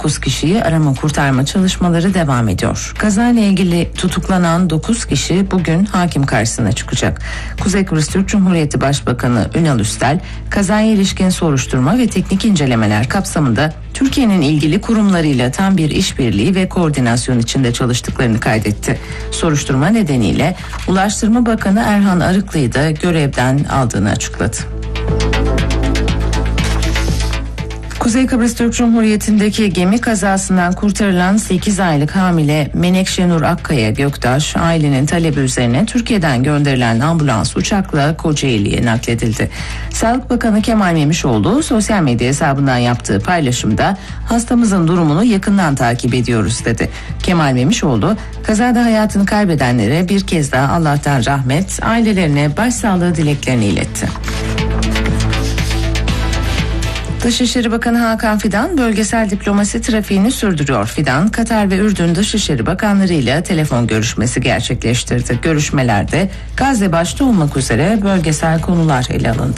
9 kişiyi arama kurtarma çalışmaları devam ediyor. Kazayla ilgili tutuklanan 9 kişi bugün hakim karşısına çıkacak. Kuzey Kıbrıs Türk Cumhuriyeti Başbakanı Ünal Üstel, kazaya ilişkin soruşturma ve teknik incelemeler kapsamında Türkiye'nin ilgili kurumlarıyla tam bir işbirliği ve koordinasyon içinde çalıştıklarını kaydetti. Soruşturma nedeniyle Ulaştırma Bakanı Erhan Arıklı'yı da görevden aldığını açıkladı. Kuzey Kıbrıs Türk Cumhuriyeti'ndeki gemi kazasından kurtarılan 8 aylık hamile Menekşe Nur Akkaya Göktaş, ailenin talebi üzerine Türkiye'den gönderilen ambulans uçakla Kocaeli'ye nakledildi. Sağlık Bakanı Kemal Memişoğlu sosyal medya hesabından yaptığı paylaşımda hastamızın durumunu yakından takip ediyoruz dedi. Kemal Memişoğlu, kazada hayatını kaybedenlere bir kez daha Allah'tan rahmet, ailelerine başsağlığı dileklerini iletti. Dışişleri Bakanı Hakan Fidan bölgesel diplomasi trafiğini sürdürüyor. Fidan, Katar ve Ürdün Dışişleri Bakanları ile telefon görüşmesi gerçekleştirdi. Görüşmelerde Gazze başta olmak üzere bölgesel konular ele alındı.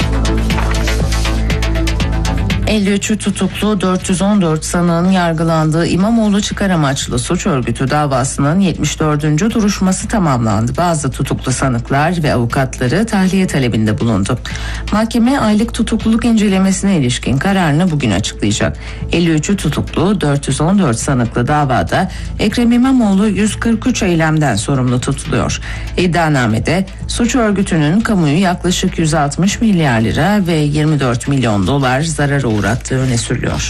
53'ü tutuklu 414 sanığın yargılandığı İmamoğlu çıkar amaçlı suç örgütü davasının 74. duruşması tamamlandı. Bazı tutuklu sanıklar ve avukatları tahliye talebinde bulundu. Mahkeme aylık tutukluluk incelemesine ilişkin kararını bugün açıklayacak. 53'ü tutuklu 414 sanıklı davada Ekrem İmamoğlu 143 eylemden sorumlu tutuluyor. İddianamede suç örgütünün kamuyu yaklaşık 160 milyar lira ve 24 milyon dolar zarara uğrattığı öne sürülüyor.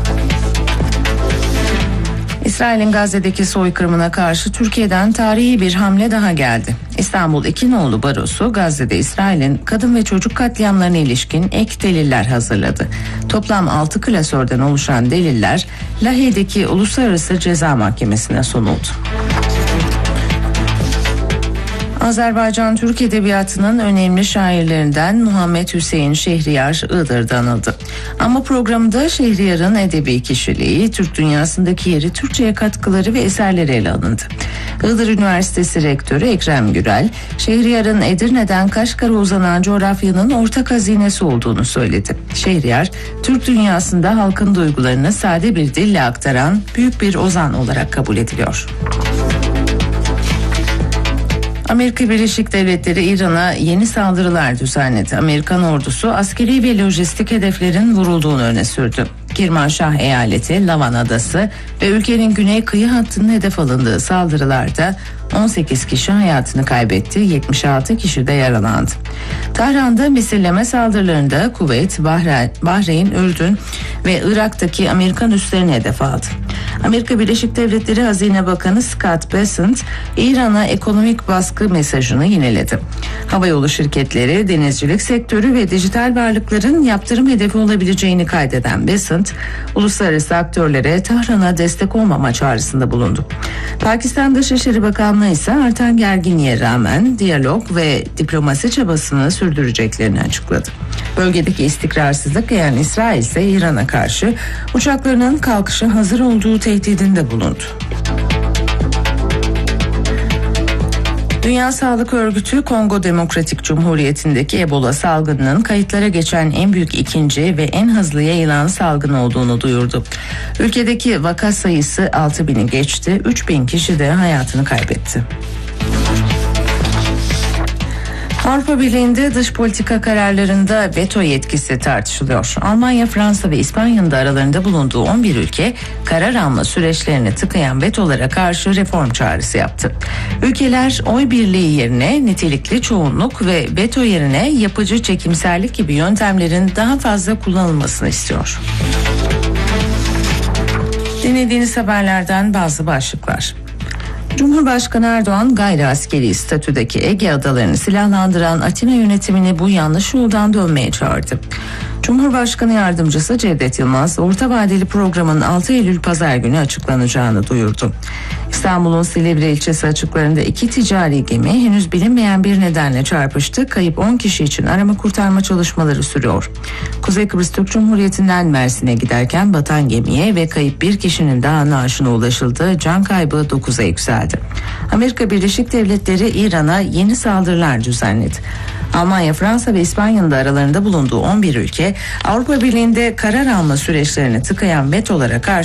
İsrail'in Gazze'deki soykırımına karşı Türkiye'den tarihi bir hamle daha geldi. İstanbul İki Nolu Barosu Gazze'de İsrail'in kadın ve çocuk katliamlarına ilişkin ek deliller hazırladı. Toplam 6 klasörden oluşan deliller Lahey'deki Uluslararası Ceza Mahkemesi'ne sunuldu. Azerbaycan Türk Edebiyatı'nın önemli şairlerinden Muhammed Hüseyin Şehriyar Iğdır'da anıldı. Ama programda Şehriyar'ın edebi kişiliği, Türk dünyasındaki yeri, Türkçe'ye katkıları ve eserleri ele alındı. Iğdır Üniversitesi Rektörü Ekrem Gürel, Şehriyar'ın Edirne'den Kaşgar'a uzanan coğrafyanın ortak hazinesi olduğunu söyledi. Şehriyar, Türk dünyasında halkın duygularını sade bir dille aktaran büyük bir ozan olarak kabul ediliyor. Amerika Birleşik Devletleri İran'a yeni saldırılar düzenledi. Amerikan ordusu askeri ve lojistik hedeflerin vurulduğunu öne sürdü. Kirmanşah eyaleti, Lavan adası ve ülkenin güney kıyı hattının hedef alındığı saldırılarda 18 kişi hayatını kaybetti, 76 kişi de yaralandı. Tahran'da misilleme saldırılarında Kuveyt, Bahreyn, Ürdün ve Irak'taki Amerikan üslerini hedef aldı. Amerika Birleşik Devletleri Hazine Bakanı Scott Bessent, İran'a ekonomik baskı mesajını yineledi. Havayolu şirketleri, denizcilik sektörü ve dijital varlıkların yaptırım hedefi olabileceğini kaydeden Bessent, uluslararası aktörlere Tahran'a destek olmama çağrısında bulundu. Pakistan Dışişleri Bakanlığı ise artan gerginliğe rağmen diyalog ve diplomasi çabasını sürdüreceklerini açıkladı. Bölgedeki istikrarsızlık yani İsrail ise İran'a karşı uçaklarının kalkışa hazır olduğu tehdidinde bulundu. Dünya Sağlık Örgütü, Kongo Demokratik Cumhuriyeti'ndeki Ebola salgınının kayıtlara geçen en büyük ikinci ve en hızlı yayılan salgın olduğunu duyurdu. Ülkedeki vaka sayısı 6.000'i geçti, 3.000 kişi de hayatını kaybetti. Avrupa Birliği'nde dış politika kararlarında veto yetkisi tartışılıyor. Almanya, Fransa ve İspanya'nın da aralarında bulunduğu 11 ülke karar alma süreçlerini tıkayan vetolara karşı reform çağrısı yaptı. Ülkeler oy birliği yerine nitelikli çoğunluk ve veto yerine yapıcı çekimserlik gibi yöntemlerin daha fazla kullanılmasını istiyor. Dinlediğiniz haberlerden bazı başlıklar. Cumhurbaşkanı Erdoğan gayri askeri statüdeki Ege adalarını silahlandıran Atina yönetimini bu yanlış yoldan dönmeye çağırdı. Cumhurbaşkanı Yardımcısı Cevdet Yılmaz, orta vadeli programın 6 Eylül Pazar günü açıklanacağını duyurdu. İstanbul'un Silivri ilçesi açıklarında 2 ticari gemi henüz bilinmeyen bir nedenle çarpıştı. Kayıp 10 kişi için arama kurtarma çalışmaları sürüyor. Kuzey Kıbrıs Türk Cumhuriyeti'nden Mersin'e giderken batan gemiye ve kayıp bir kişinin daha naaşına ulaşıldı. Can kaybı 9'a yükseldi. Amerika Birleşik Devletleri İran'a yeni saldırılar düzenledi. Almanya, Fransa ve İspanya'nın da aralarında bulunduğu 11 ülke Avrupa Birliği'nde karar alma süreçlerini tıkayan vetolara karşı